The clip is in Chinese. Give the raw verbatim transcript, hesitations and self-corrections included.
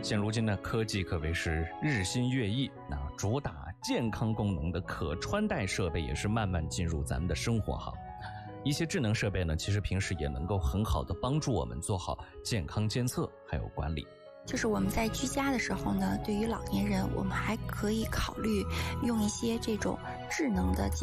现如今呢，科技可谓是日新月异，那主打健康功能的可穿戴设备也是慢慢进入咱们的生活哈。一些智能设备呢，其实平时也能够很好的帮助我们做好健康监测还有管理。 就是我们在居家的时候呢，对于老年人，我们还可以考虑用一些这种智能的